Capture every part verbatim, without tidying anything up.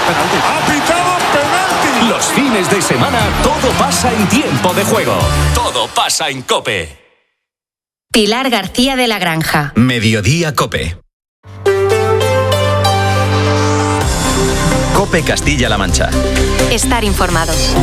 penalti. ¡Ha pitado penalti! Los fines de semana todo pasa en Tiempo de Juego. Todo pasa en COPE. Pilar García de la Granja. Mediodía COPE. COPE Castilla-La Mancha. Estar informados.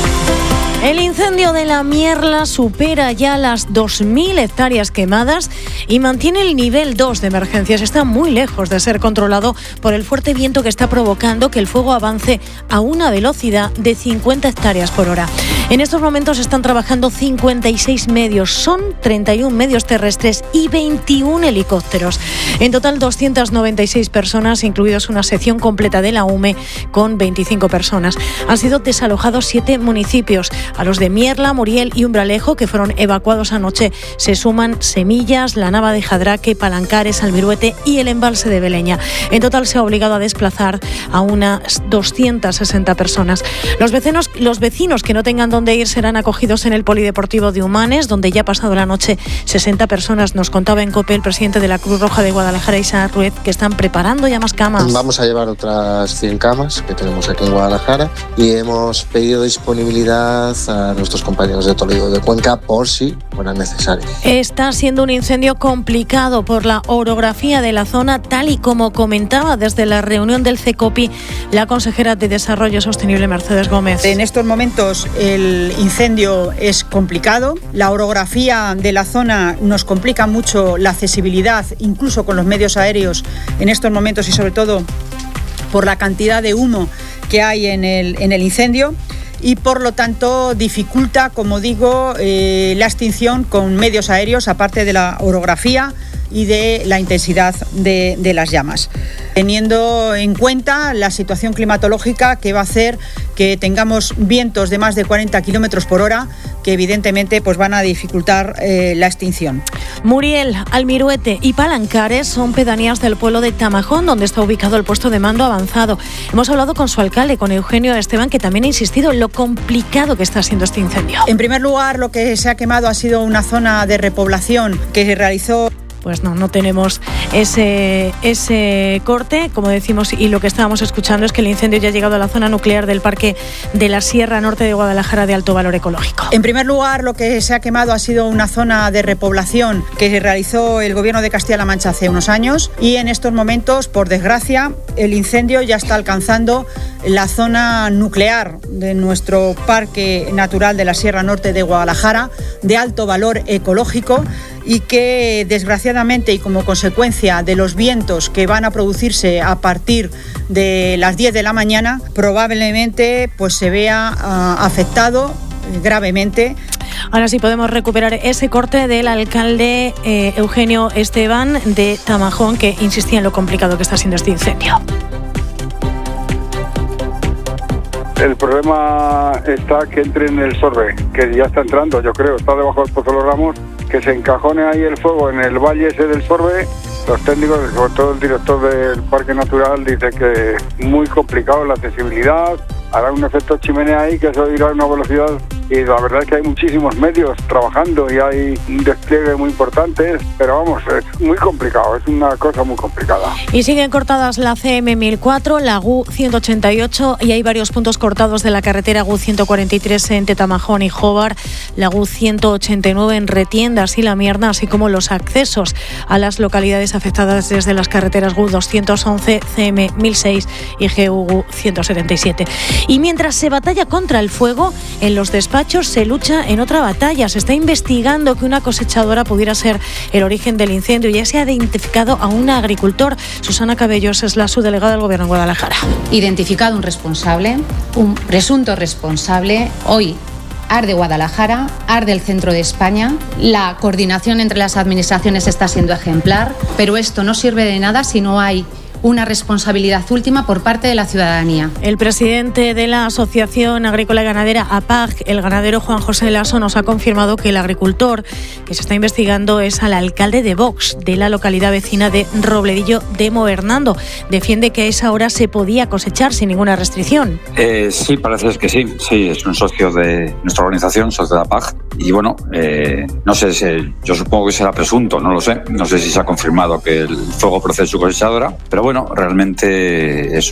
El incendio de la Mierla supera ya las dos mil hectáreas quemadas y mantiene el nivel dos de emergencias. Está muy lejos de ser controlado por el fuerte viento que está provocando que el fuego avance a una velocidad de cincuenta hectáreas por hora. En estos momentos están trabajando cincuenta y seis medios, son treinta y uno medios terrestres y veintiún helicópteros. En total doscientas noventa y seis personas, incluidos una sección completa de la U M E con veinticinco personas. Han sido desalojados siete municipios. A los de Mierla, Muriel y Umbralejo, que fueron evacuados anoche, se suman Semillas, La Nava de Jadraque, Palancares, Almiruete y el embalse de Beleña. En total se ha obligado a desplazar a unas doscientas sesenta personas. Los vecinos, los vecinos que no tengan dónde ir serán acogidos en el Polideportivo de Humanes, donde ya ha pasado la noche sesenta personas. Nos contaba en COPE el presidente de la Cruz Roja de Guadalajara, Isaac Ruiz, que están preparando ya más camas. Vamos a llevar otras cien camas que tenemos aquí en Guadalajara y hemos pedido disponibilidad a nuestros compañeros de Toledo de Cuenca por si fuera necesario. Está siendo un incendio complicado por la orografía de la zona, tal y como comentaba desde la reunión del CECOPI la consejera de Desarrollo Sostenible, Mercedes Gómez. En estos momentos el incendio es complicado, la orografía de la zona nos complica mucho la accesibilidad, incluso con los medios aéreos en estos momentos y sobre todo por la cantidad de humo que hay en el, en el incendio. Y por lo tanto dificulta, como digo, eh, la extinción con medios aéreos, aparte de la orografía y de la intensidad de, de las llamas. Teniendo en cuenta la situación climatológica que va a hacer que tengamos vientos de más de cuarenta kilómetros por hora, que evidentemente pues, van a dificultar eh, la extinción. Muriel, Almiruete y Palancares son pedanías del pueblo de Tamajón, donde está ubicado el puesto de mando avanzado. Hemos hablado con su alcalde, con Eugenio Esteban, que también ha insistido en lo complicado que está siendo este incendio. En primer lugar, lo que se ha quemado ha sido una zona de repoblación que se realizó. Pues no, no tenemos ese, ese corte, como decimos, y lo que estábamos escuchando es que el incendio ya ha llegado a la zona nuclear del Parque de la Sierra Norte de Guadalajara de alto valor ecológico. En primer lugar, lo que se ha quemado ha sido una zona de repoblación que se realizó el Gobierno de Castilla-La Mancha hace unos años y en estos momentos, por desgracia, el incendio ya está alcanzando la zona nuclear de nuestro Parque Natural de la Sierra Norte de Guadalajara de alto valor ecológico y que desgraciadamente y como consecuencia de los vientos que van a producirse a partir de las diez de la mañana probablemente pues se vea uh, afectado gravemente. Ahora sí podemos recuperar ese corte del alcalde eh, Eugenio Esteban de Tamajón, que insistía en lo complicado que está siendo este incendio. El problema está que entre en el Sorbe, que ya está entrando, yo creo, está debajo del Pozo de los Ramos, que se encajone ahí el fuego en el valle ese del Sorbe. Los técnicos, sobre todo el director del Parque Natural, dice que es muy complicado la accesibilidad, hará un efecto chimenea ahí que eso irá a una velocidad y la verdad es que hay muchísimos medios trabajando y hay un despliegue muy importante, pero vamos, es muy complicado, es una cosa muy complicada. Y siguen cortadas la C M mil cuatro, la G U ciento ochenta y ocho y hay varios puntos cortados de la carretera G U ciento cuarenta y tres entre Tamajón y Jóvar, la G U ciento ochenta y nueve en Retiendas y La Mierna, así como los accesos a las localidades afectadas desde las carreteras G U doscientos once, C M mil seis y G U ciento setenta y siete. Y mientras se batalla contra el fuego, en los despachos se lucha en otra batalla. Se está investigando que una cosechadora pudiera ser el origen del incendio. Ya se ha identificado a un agricultor. Susana Cabellos es la subdelegada del Gobierno en Guadalajara. Identificado un responsable, un presunto responsable. Hoy arde Guadalajara, arde el centro de España. La coordinación entre las administraciones está siendo ejemplar, pero esto no sirve de nada si no hay una responsabilidad última por parte de la ciudadanía. El presidente de la Asociación Agrícola y Ganadera, A P A G, el ganadero Juan José Lasso, nos ha confirmado que el agricultor que se está investigando es al alcalde de Vox de la localidad vecina de Robledillo de Movernando. Defiende que a esa hora se podía cosechar sin ninguna restricción. Eh, sí, parece que sí. Sí, es un socio de nuestra organización, socio de A P A G. Y bueno, eh, no sé, si, yo supongo que será presunto, no lo sé. No sé si se ha confirmado que el fuego procede de su cosechadora, pero bueno, Bueno, realmente es